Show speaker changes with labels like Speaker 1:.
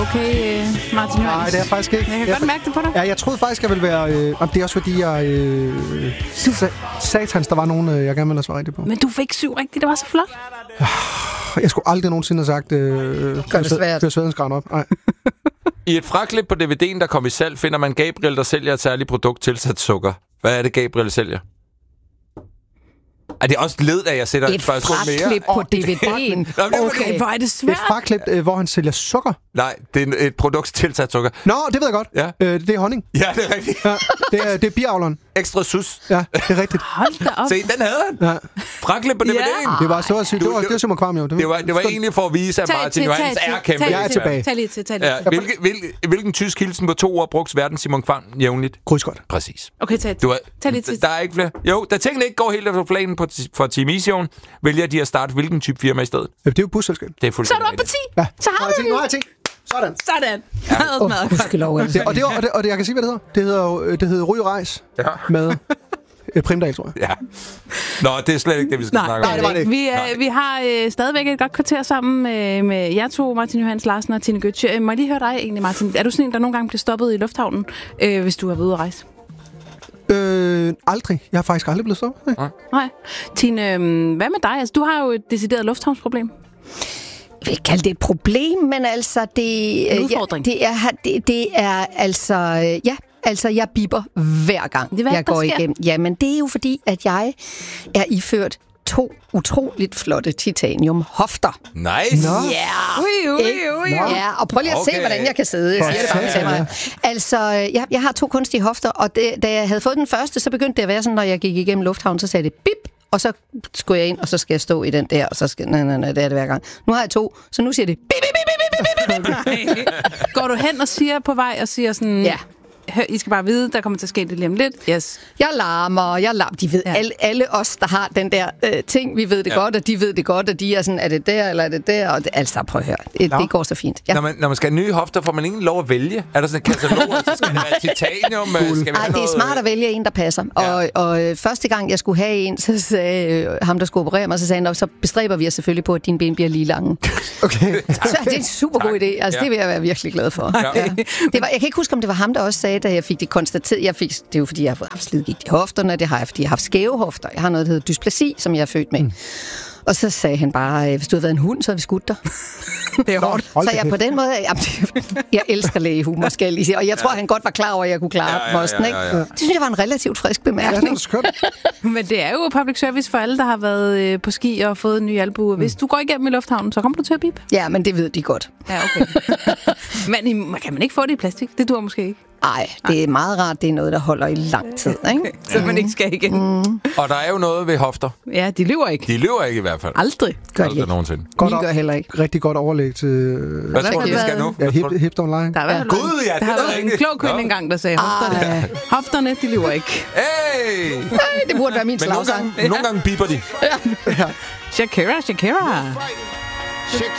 Speaker 1: okay, Martin Johannes?
Speaker 2: Nej, det er jeg faktisk ikke.
Speaker 1: Jeg kan godt mærke det på dig.
Speaker 2: Ja, jeg troede faktisk, jeg ville være... det er også fordi, jeg... satans, der var nogen, jeg gerne ville have svaret rigtigt på.
Speaker 1: Men du fik 7 rigtigt, det var så flot.
Speaker 2: Jeg skulle aldrig nogensinde have sagt...
Speaker 3: Gør det svært.
Speaker 2: Kør Svedensgran op. Nej.
Speaker 4: I et fraklip på DVD'en, der kom i salg, finder man Gabriel, der sælger et særligt produkt tilsat sukker. Hvad er det, Gabriel sælger? Er det også led, at jeg sætter
Speaker 3: et fraklip på DVD'en?
Speaker 1: Okay, hvor er det svært.
Speaker 2: Et fraklip, hvor han sælger sukker.
Speaker 4: Nej, det er et produkt tilsat sukker.
Speaker 2: Nå, det ved jeg godt.
Speaker 4: Ja.
Speaker 2: Det er honning.
Speaker 4: Ja, det er rigtigt.
Speaker 2: Ja, det er biavleren.
Speaker 4: Ekstra sus.
Speaker 2: Ja, det er rigtigt.
Speaker 1: Hold da op.
Speaker 4: Se, den havde han.
Speaker 2: Ja.
Speaker 4: Fraklip på DVD'en.
Speaker 2: Det var så at sige, det var Simon Kvam, jo.
Speaker 4: Det var egentlig for at vise, at Martin Johannes er kæmpe.
Speaker 2: Jeg er tilbage.
Speaker 1: Tag lige til.
Speaker 4: Ja, hvilken tysk hilsen på 2 ord brugs verden Simon Kvam jævnligt?
Speaker 2: Krydsgodt.
Speaker 4: Præcis.
Speaker 1: Okay, tag lige til.
Speaker 4: Der er ikke flere. Jo, da tingene ikke går helt efter planen for Team Emission, vælger de at starte hvilken type firma i stedet?
Speaker 2: Det er jo busselskab.
Speaker 4: Det er
Speaker 1: Så er
Speaker 4: fuldstændig
Speaker 1: du oppe på 10.
Speaker 2: Ja.
Speaker 1: Så har du den.
Speaker 2: Nu har jeg 10. Sådan.
Speaker 1: Sådan.
Speaker 2: Og jeg kan sige, hvad det hedder. Det hedder Ry og Rejs med Primdal, tror jeg.
Speaker 4: Ja. Nå, det er slet ikke det, vi skal snakke om.
Speaker 2: Nej, det var det ikke.
Speaker 1: Vi har stadigvæk et godt kvarter sammen med jer to, Martin Johannes Larsen og Tine Gøtzsche. Må jeg lige høre dig egentlig, Martin? Er du sådan en, der nogle gange bliver stoppet i lufthavnen, hvis du har været ude at rejse?
Speaker 2: Aldrig. Jeg har faktisk aldrig blevet stoppet.
Speaker 1: Nej. Tine, hvad med dig? Altså, du har jo et decideret lufthavnsproblem.
Speaker 3: Jeg vil ikke kalde det et problem, men altså det...
Speaker 1: En udfordring.
Speaker 3: Det er altså... Ja, altså jeg bipper hver gang, jeg går igennem. Jamen, det er jo fordi, at jeg er iført 2 utroligt flotte titanium-hofter.
Speaker 4: Nice!
Speaker 3: Ja. Ja, og prøv lige at se, hvordan jeg kan sidde. Jeg siger det bare til mig. Altså, jeg har 2 kunstige hofter, og da jeg havde fået den første, så begyndte det at være sådan, når jeg gik igennem lufthavnen, så sagde det bip, og så skulle jeg ind, og så skal jeg stå i den der, og så skal... Nej, det er det hver gang. Nu har jeg 2, så nu siger det bip, bip, bip, bip, bip, bip.
Speaker 1: Går du hen og siger på vej, og siger sådan...
Speaker 3: Ja.
Speaker 1: I skal bare vide, der kommer til at ske det lige om lidt. Yes.
Speaker 3: Jeg larmer. De ved, alle os, der har den der ting, vi ved det godt, og de ved det godt, og de er sådan, er det der, eller er det der? Og det, altså, prøv at høre. Det går så fint. Ja.
Speaker 4: Når man skal have nye hofter, får man ingen lov at vælge. Er der sådan en katalog, så skal det være titanium? Skal
Speaker 3: Nej, det er smart at vælge en, der passer. Og første gang, jeg skulle have en, så sagde ham, der skulle operere mig, så sagde han, så bestræber vi os selvfølgelig på, at dine ben bliver lige lange.
Speaker 2: Okay.
Speaker 3: Så det er en super god idé. Altså, det vil jeg være virkelig glad for. Ja. Jeg kan ikke huske, om det var ham, der også sagde, da jeg fik det konstateret. Det er jo, fordi jeg har haft slidgigt i hofterne. Det har jeg, fordi jeg har haft skæve hofter. Jeg har noget, der hedder dysplasi, som jeg er født med. Og så sagde han bare, hvis du havde været en hund, så havde vi skudt dig.
Speaker 1: Det er hårdt.
Speaker 3: Så jeg på den måde, jeg elsker lægehumor, skal jeg lige sige. Og jeg tror, han godt var klar over, at jeg kunne klare posten. Ikke? Det synes jeg var en relativt frisk bemærkning.
Speaker 1: Men det er jo public service for alle, der har været på ski og fået en ny albue. Hvis du går igennem i lufthavnen, så kommer du til at bippe.
Speaker 3: Ja, men det ved de godt.
Speaker 1: Ja, okay. Men kan man ikke få det i plastik? Det dur måske ikke.
Speaker 3: Nej, det er meget rart. Det er noget, der holder i lang tid. Ikke?
Speaker 1: Okay. Så man ikke skal igen.
Speaker 4: Og der er jo noget ved hofter.
Speaker 1: Ja, de lyver ikke.
Speaker 4: De lyver ikke i hvert fald.
Speaker 1: Aldrig.
Speaker 3: Gør de ikke.
Speaker 4: Nogensinde.
Speaker 3: Mine gør heller ikke.
Speaker 2: Rigtig godt overlæg til...
Speaker 4: Hvad tror du, vi skal nu?
Speaker 2: Ja, hip online.
Speaker 1: Der har været,
Speaker 4: der
Speaker 1: har været en klog kvinde engang, der sagde, hofterne, de lyver ikke.
Speaker 4: Hey!
Speaker 3: Det burde være min slagsang.
Speaker 4: Nogle gange biber de.
Speaker 1: Shakira.